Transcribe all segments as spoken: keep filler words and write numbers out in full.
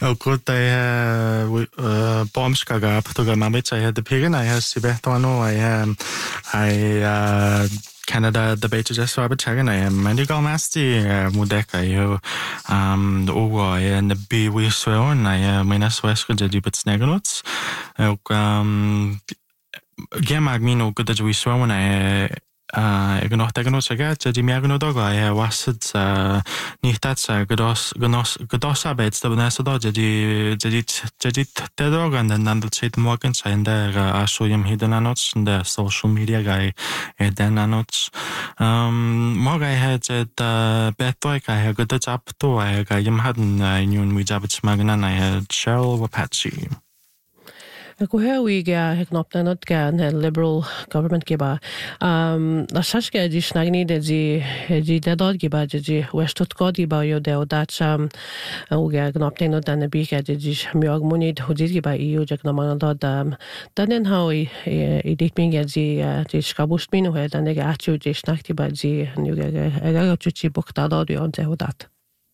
Good day, Bomskaga, Patuga Mamich. I had the pigin, I had Sibetano, I am, I, Canada debate just Robert Chagan, I am Mandigal Masti, Mudeka, you, um, the Uwa, and the B. We swear, I am Minas West, the Dibet Snaganots. Um, Gemagmino, good that we swear when I. Ag noch tegen ons zeggen, dat die meer nog dogo, hij was het niet dat ze gedos genos gedos arbeid, dat we dat dat die die die die te dogo en dan dat zit morgen zijn daar als je hem hidden aan ons en de social media guy dan aan ons. Morgen hij het beter hij hij goed dat op toe hij hij hem hadden in een moet hebben smaken en hij had Cheryl Wapatchi. Go here we get heknop na not gan liberal government giba um la sashke di snagni de di di dadod giba di westut god giba yo de that um u ga gnop na not na bi ga di miog munid hodid giba eu jak na man dod um then how i i dit min ga di di skabust min ho dan ga achu di snakti ba di nu ga ga chuchi bukta dod yo te hodat.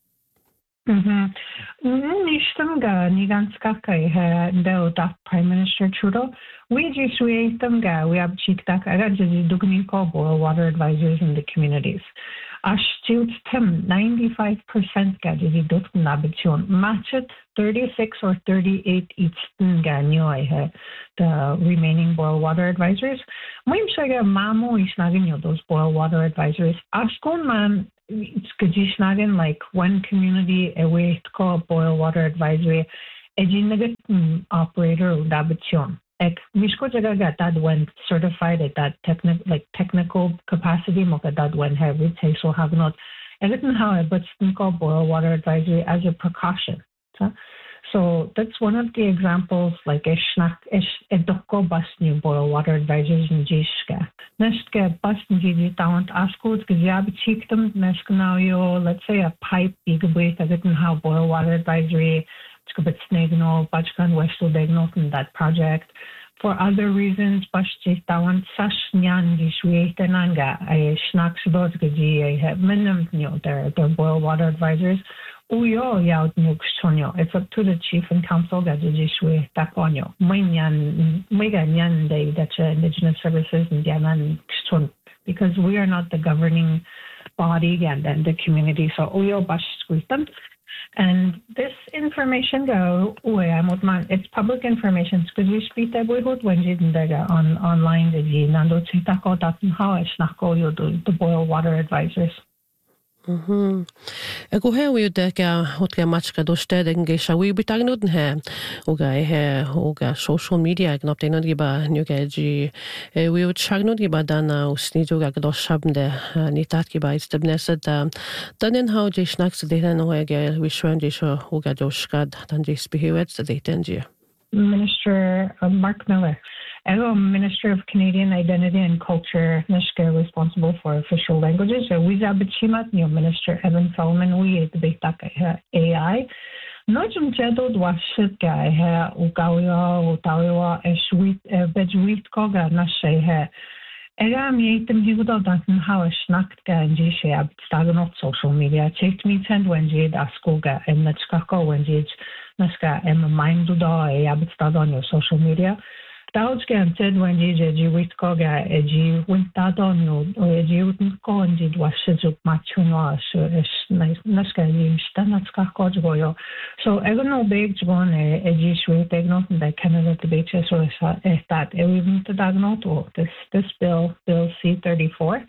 Mhm. Nishtam ga niganska kai ha do da Prime Minister Trudeau. We just we them ga we have cheek tak aga just dugni ko boil water advisors in the communities. Ashtilt tem ninety-five percent ga just dot nabitsion. Match it thirty-six or thirty-eight each ga nyoy ha the remaining boil water advisors. Moim shaga mamo is nagin those boil water advisors. Ashkon man it's Kajishnagan, like one community away to call boil water advisory, a jinagat operator Dabichon. Ek Mishko Jaga that when certified at that technical like technical capacity, Moka that when have it so have not everything how but call boil water advisory as a precaution. So that's one of the examples, like a schnack a doko bus new boil water advisors in Jishka. Nestke bus in Jiji talent askut, Gaziab cheek them, Neskanao, let's say a pipe, Igabwit, I didn't have boil water advisory, Skabit Snagno, Bachkan, Westal Degnot in that project. For other reasons, bus chase talent, Sash Nyan Jishwe, Tenanga, I schnack Sudot Gaji, I have minimum, you know, their boil water advisors. Uyo yaut nukshonyo. It's up to the chief and council that jishwe takonyo. Maynyan maynyan de that indigenous services in Yaman kshon because we are not the governing body and then the community. So uyo bash squistam. And this information go it's public information because we speak that we hold when on online the nando chitako that how it's not go you the boil water advisors. Mhm. Ego he we de ga hot ga matchka do steden ge shawi bitagnoden he oga he oga social media gnop den giba new ga ji we would shagnod giba dana usnido ga do shabnde nitat giba is debneset dann how je snacks de no ga we shwen je sho oga do skad dan je spihewet de tenje Minister uh, Mark Miller. I'm Minister of Canadian Identity and Culture, Nishka, responsible for official languages. We have new Minister Evan Solomon. We debate A I. Nojum jedod washit guy ha ugawa utawa a sweet bedweet koga nashe ha. Ega mi item higudo danten how a snacked guy and jishe ab stagnot social media. Checked me tend when jid askoga and natskako when jid naska em mind do a abstad on your social media. Daudge and said when you wit koga a g went that on you or a g wouldn't go and did was up machuno so it's nice naska you stanatska kojoyo. So I don't know big one a g sweet ignot the Canada debate so that it wouldn't diagnose or this this bill bill C thirty-four.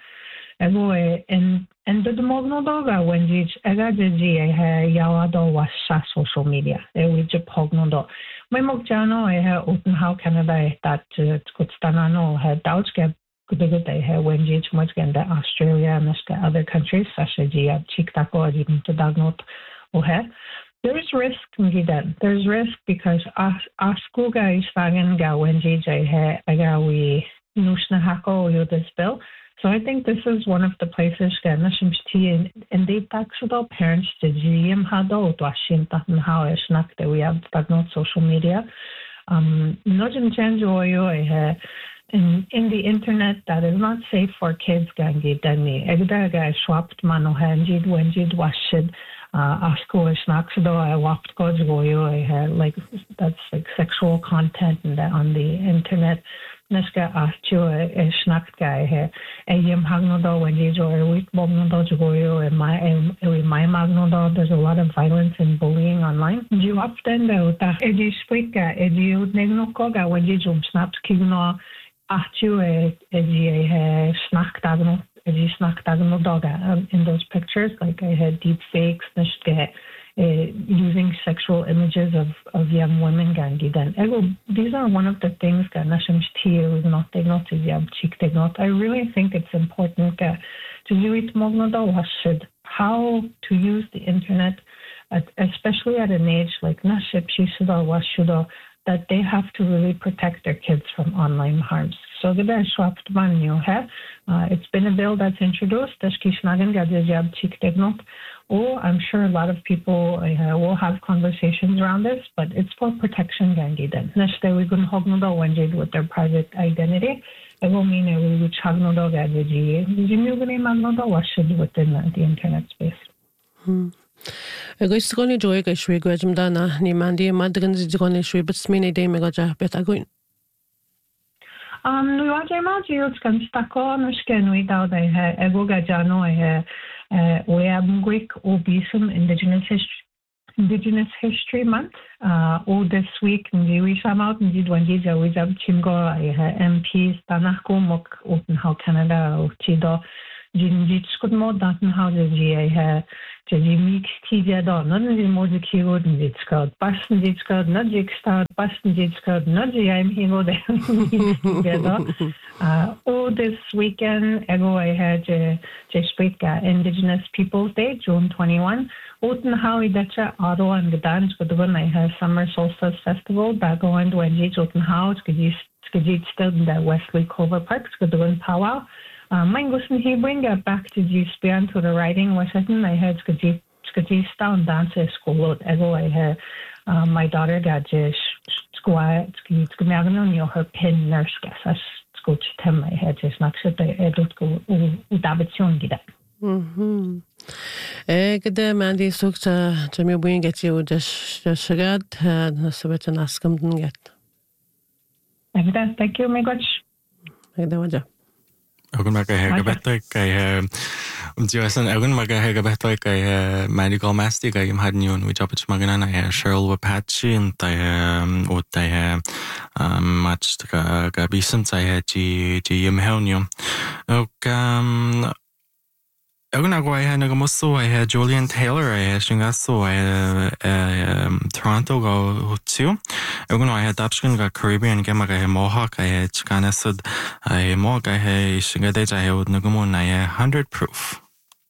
And and the demogno doga when you agaji a yawado was social media. They would just pogno. My mogjano I have open how Canada that could stanano had doubts get good they have when you much again the Australia and other countries such as Chiktako even to diagnose or have. There is risk in that. There's risk because our our school guys fagen ga when J J ha aga we nushna hako yo this bill. So I think this is one of the places that and and they about parents to G M hado to ashim tatan how is not that we have not social media. Um nojim change oyo in in the internet that is not safe for kids gangi dani. Egda ga swapped mano hanjid wenjid washid asko is naksudo I wapt gods goyo I had like that's like sexual content and that on the internet. Neska acho is snack guy here. A yim hagnodo when you or week bognodo goyo and my my magnodo there's a lot of violence and bullying online. You often though that if you speak if you negnokoga when you jump snaps kigno acho is a snack dagno if you snack dagno dog in those pictures like I had deep fakes neska Uh, using sexual images of, of young women gangi then these are one of the things that I really think it's important to do it how to use the internet at, especially at an age like that they have to really protect their kids from online harms. So the uh, it's been a bill that's introduced. Oh, I'm sure a lot of people uh, will have conversations around this, but it's for protection. With their private identity. It will mean it will within the internet space. Hmm. Egoistically joy ga shwe gwajum dana ni mandi madgan zigone shwe but smine de mega ja betagoin. Um, nu waje ma jiuts kan stako nushken we da da he ego ga jano he we abgwik obisum indigenous history Indigenous History Month. Uh, all this week, we come out and did one day we have Chimgo M Ps Tanako Mok Openhau Canada Chido Jinjit Skudmo Datenhau G to mix Tidia Don, none of the music hero and it's called Baston Jits called Nudgik Star, Baston Jits called Nudgy I'm hero together. Uh, all this weekend, ago I had just speak Indigenous Peoples Day, June twenty-first. Oten how idacha Aro and the dance with the one I have Summer Solstice Festival, Bago and Wenji Oten how Skajit still in the Wesley Clover Park, Skadwan Powwow. Uh, mine goes and he bring it back to G Spian to the writing was certain I had Skajit Skajit down dance school ego I had uh, my daughter got just squat Skimagano her pin nurse guess scotch tem I had just not sit there edut go udabitsion gida. Mhm. Eh gde mandi sukta Jimmy Wing get you just shagad na sabet na skamden get. Thank you my gosh. Gde waja. Ogun maga hega beto kay um jiwasan ogun maga hega beto kay medical masti kay im had niun which up magana na Cheryl Wapachi and tai o tai match ka ka bisam tai ji ji im helnium. Ok Ogun agwa I had nagamoso I had Julian Taylor I had shingaso I had Toronto go too. Ogun I had Dapskin ga Caribbean gamaga I had Mohawk I had Chicanesud I Mohawk I had Shingadej I had Nagamun I had one hundred proof.